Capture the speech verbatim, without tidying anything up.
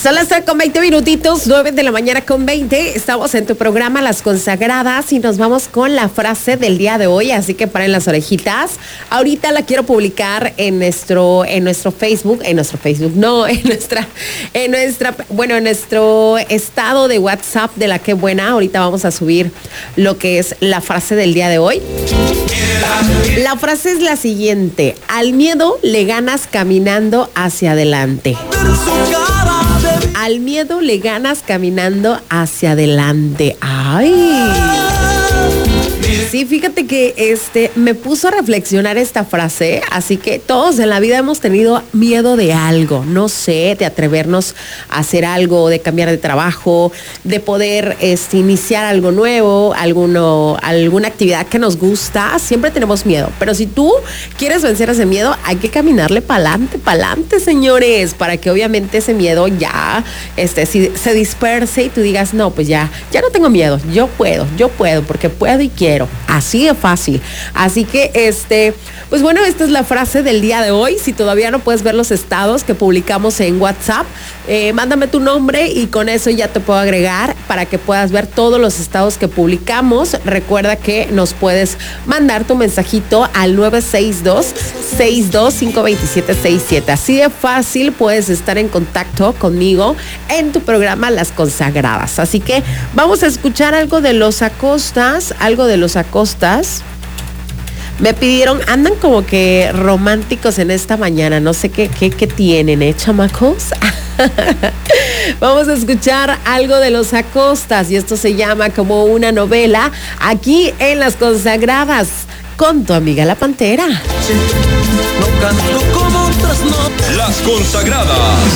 Son las tres con veinte minutitos, nueve de la mañana con veinte. Estamos en tu programa Las Consagradas y nos vamos con la frase del día de hoy, así que paren las orejitas. Ahorita la quiero publicar en nuestro, en nuestro Facebook, en nuestro Facebook, no, en nuestra, en nuestra, bueno, en nuestro estado de WhatsApp de La Qué Buena. Ahorita vamos a subir lo que es la frase del día de hoy. La frase es la siguiente: al miedo le ganas caminando hacia adelante. Al miedo le ganas caminando hacia adelante. ¡Ay! Sí, fíjate que este me puso a reflexionar esta frase, así que todos en la vida hemos tenido miedo de algo, no sé, de atrevernos a hacer algo, de cambiar de trabajo, de poder este, iniciar algo nuevo, alguno, alguna actividad que nos gusta, siempre tenemos miedo, pero si tú quieres vencer ese miedo, hay que caminarle para adelante, para adelante, señores, para que obviamente ese miedo ya este, si, se disperse y tú digas, no, pues ya, ya no tengo miedo, yo puedo, yo puedo, porque puedo y quiero. Así de fácil. Así que, este, pues bueno, esta es la frase del día de hoy. Si todavía no puedes ver los estados que publicamos en WhatsApp, eh, mándame tu nombre y con eso ya te puedo agregar para que puedas ver todos los estados que publicamos. Recuerda que nos puedes mandar tu mensajito al nueve seis dos, seis dos cinco, dos siete seis siete. Así de fácil puedes estar en contacto conmigo en tu programa Las Consagradas. Así que vamos a escuchar algo de Los Acostas, algo de Los Acostas. Me pidieron, andan como que románticos en esta mañana, no sé qué, qué, qué tienen, ¿eh, chamacos? Vamos a escuchar algo de Los Acostas y esto se llama Como una novela, aquí en Las Consagradas, con tu amiga La Pantera. No canto como otras notas. Las Consagradas.